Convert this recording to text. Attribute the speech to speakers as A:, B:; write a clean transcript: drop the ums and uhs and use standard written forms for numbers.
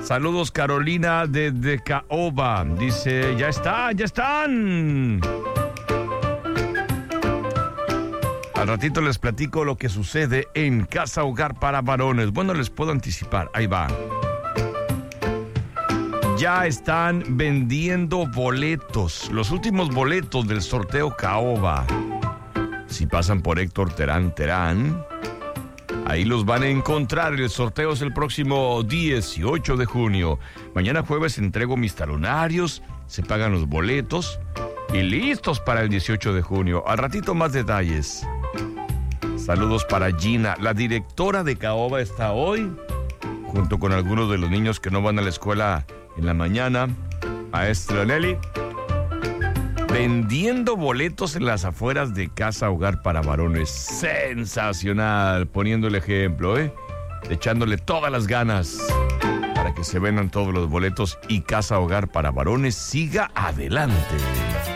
A: Saludos, Carolina desde Caoba. Dice, ya están. Al ratito les platico lo que sucede en Casa Hogar para Varones. Bueno, les puedo anticipar, ahí va. Ya están vendiendo boletos, los últimos boletos del sorteo Caoba. Si pasan por Héctor Terán, ahí los van a encontrar. El sorteo es el próximo 18 de junio. Mañana jueves entrego mis talonarios, se pagan los boletos y listos para el 18 de junio. Al ratito más detalles. Saludos para Gina. La directora de Caoba está hoy, junto con algunos de los niños que no van a la escuela en la mañana, maestra Nelly, vendiendo boletos en las afueras de Casa Hogar para Varones. Sensacional, poniendo el ejemplo, echándole todas las ganas para que se vendan todos los boletos y Casa Hogar para Varones siga adelante.